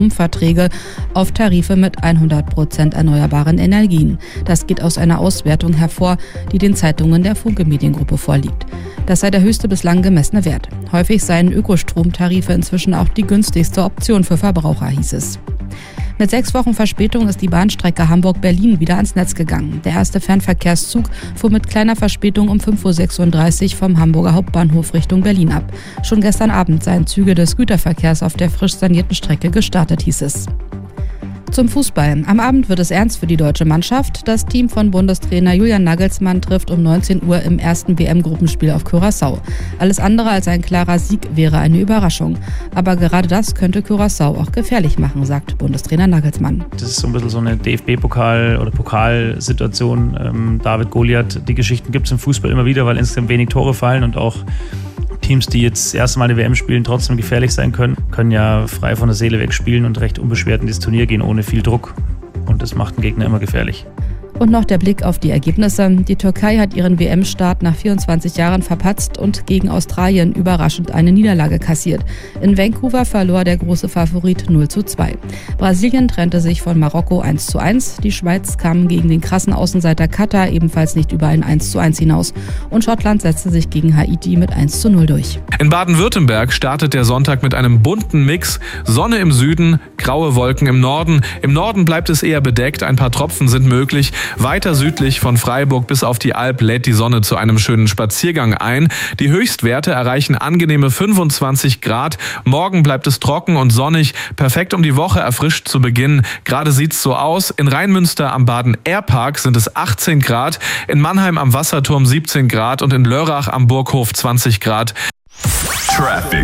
Stromverträge auf Tarife mit 100% erneuerbaren Energien. Das geht aus einer Auswertung hervor, die den Zeitungen der Funke Mediengruppe vorliegt. Das sei der höchste bislang gemessene Wert. Häufig seien Ökostromtarife inzwischen auch die günstigste Option für Verbraucher, hieß es. Mit 6 Wochen Verspätung ist die Bahnstrecke Hamburg-Berlin wieder ans Netz gegangen. Der erste Fernverkehrszug fuhr mit kleiner Verspätung um 5.36 Uhr vom Hamburger Hauptbahnhof Richtung Berlin ab. Schon gestern Abend seien Züge des Güterverkehrs auf der frisch sanierten Strecke gestartet, hieß es. Zum Fußball. Am Abend wird es ernst für die deutsche Mannschaft. Das Team von Bundestrainer Julian Nagelsmann trifft um 19 Uhr im ersten WM-Gruppenspiel auf Curaçao. Alles andere als ein klarer Sieg wäre eine Überraschung. Aber gerade das könnte Curaçao auch gefährlich machen, sagt Bundestrainer Nagelsmann. Das ist so ein bisschen so eine DFB-Pokal- oder Pokalsituation. David Goliath, die Geschichten gibt es im Fußball immer wieder, weil insgesamt wenig Tore fallen und auch Teams, die jetzt das erste Mal eine WM spielen, trotzdem gefährlich sein können ja frei von der Seele weg spielen und recht unbeschwert in dieses Turnier gehen, ohne viel Druck. Und das macht den Gegner immer gefährlich. Und noch der Blick auf die Ergebnisse. Die Türkei hat ihren WM-Start nach 24 Jahren verpatzt und gegen Australien überraschend eine Niederlage kassiert. In Vancouver verlor der große Favorit 0:2. Brasilien trennte sich von Marokko 1:1. Die Schweiz kam gegen den krassen Außenseiter Katar ebenfalls nicht über ein 1:1 hinaus. Und Schottland setzte sich gegen Haiti mit 1:0 durch. In Baden-Württemberg startet der Sonntag mit einem bunten Mix. Sonne im Süden, graue Wolken im Norden. Im Norden bleibt es eher bedeckt, ein paar Tropfen sind möglich. Weiter südlich von Freiburg bis auf die Alp lädt die Sonne zu einem schönen Spaziergang ein. Die Höchstwerte erreichen angenehme 25 Grad. Morgen bleibt es trocken und sonnig. Perfekt, um die Woche erfrischt zu beginnen. Gerade sieht's so aus. In Rheinmünster am Baden-Air-Park sind es 18 Grad. In Mannheim am Wasserturm 17 Grad und in Lörrach am Burghof 20 Grad. Traffic.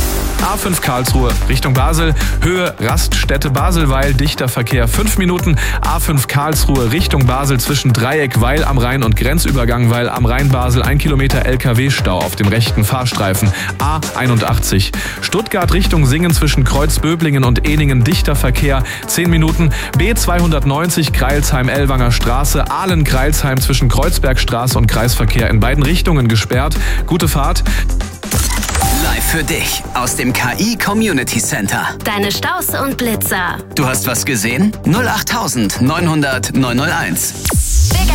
A5 Karlsruhe Richtung Basel, Höhe Raststätte Baselweil, dichter Verkehr 5 Minuten. A5 Karlsruhe Richtung Basel zwischen Dreieck Weil am Rhein und Grenzübergang Weil am Rhein Basel 1 Kilometer LKW-Stau auf dem rechten Fahrstreifen. A81 Stuttgart Richtung Singen zwischen Kreuzböblingen und Ehningen dichter Verkehr 10 Minuten. B290 Kreilsheim-Ellwanger Straße, Ahlen-Kreilsheim zwischen Kreuzbergstraße und Kreisverkehr in beiden Richtungen gesperrt. Gute Fahrt. Live für dich aus dem KI Community Center. Deine Staus und Blitzer. Du hast was gesehen? 08900 901.